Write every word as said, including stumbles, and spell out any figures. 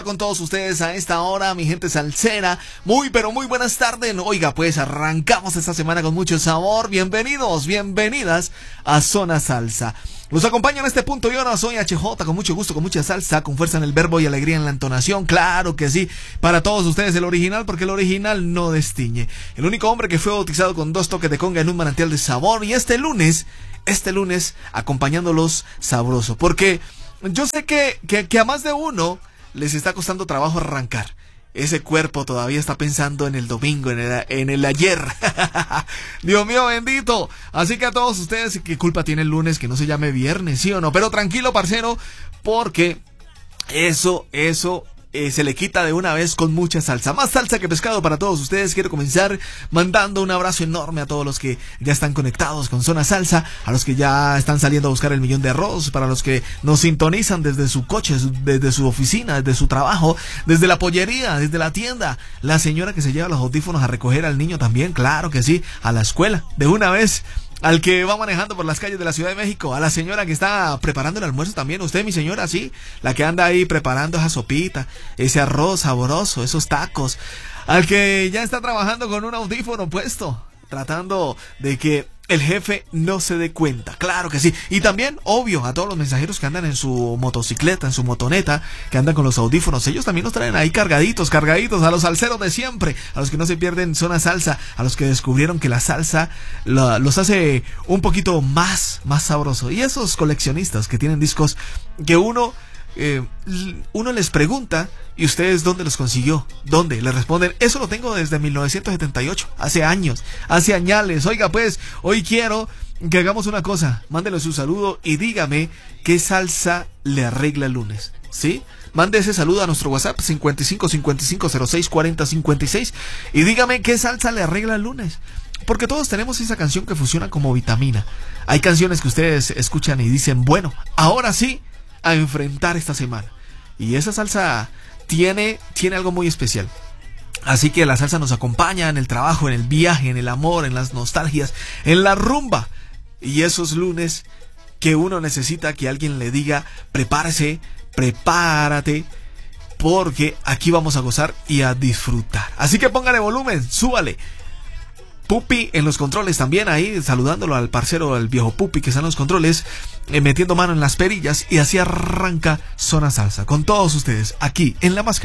Con todos ustedes a esta hora, mi gente salsera. Muy pero muy buenas tardes. Oiga, pues arrancamos esta semana con mucho sabor. Bienvenidos, bienvenidas a Zona Salsa. Los acompaño en este punto. Yo no soy H J, con mucho gusto, con mucha salsa, con fuerza en el verbo y alegría en la entonación. Claro que sí, para todos ustedes el original, porque el original no destiñe. El único hombre que fue bautizado con dos toques de conga en un manantial de sabor. Y este lunes, este lunes, acompañándolos sabroso. Porque yo sé que, que, que a más de uno les está costando trabajo arrancar. Ese cuerpo todavía está pensando en el domingo, en el, en el ayer. Dios mío bendito. Así que a todos ustedes, ¿qué culpa tiene el lunes que no se llame viernes, sí o no? Pero tranquilo, parcero, porque eso, eso... Eh, se le quita de una vez con mucha salsa. Más salsa que pescado para todos ustedes. Quiero comenzar mandando un abrazo enorme a todos los que ya están conectados con Zona Salsa, a los que ya están saliendo a buscar el millón de arroz, para los que nos sintonizan desde su coche, desde su oficina, desde su trabajo, desde la pollería, desde la tienda, la señora que se lleva los audífonos a recoger al niño también, claro que sí, a la escuela, de una vez. Al que va manejando por las calles de la Ciudad de México, a la señora que está preparando el almuerzo también. Usted, mi señora, sí, la que anda ahí preparando esa sopita, ese arroz sabroso, esos tacos. Al que ya está trabajando con un audífono puesto, tratando de que el jefe no se dé cuenta, claro que sí. Y también, obvio, a todos los mensajeros que andan en su motocicleta, en su motoneta, que andan con los audífonos, ellos también los traen ahí cargaditos, cargaditos, a los salseros de siempre, a los que no se pierden Zona Salsa, a los que descubrieron que la salsa la, los hace un poquito más, más sabroso. Y esos coleccionistas que tienen discos que uno... Eh, uno les pregunta, ¿y ustedes dónde los consiguió? ¿Dónde? Le responden, eso lo tengo desde mil novecientos setenta y ocho, hace años, hace añales. Oiga pues, hoy quiero que hagamos una cosa, mándele su saludo y dígame qué salsa le arregla el lunes, ¿sí? Mande ese saludo a nuestro WhatsApp cincuenta y cinco cincuenta y cinco cero seis cuarenta cincuenta y seis y dígame qué salsa le arregla el lunes. Porque todos tenemos esa canción que funciona como vitamina. Hay canciones que ustedes escuchan y dicen, bueno, ahora sí a enfrentar esta semana. Y esa salsa tiene, tiene algo muy especial. Así que la salsa nos acompaña en el trabajo, en el viaje, en el amor, en las nostalgias, en la rumba. Y esos lunes que uno necesita que alguien le diga, prepárese, prepárate, porque aquí vamos a gozar y a disfrutar. Así que póngale volumen, súbale. Pupi en los controles también, ahí saludándolo al parcero, al viejo Pupi que está en los controles, eh, metiendo mano en las perillas, y así arranca Zona Salsa con todos ustedes aquí en la máscara.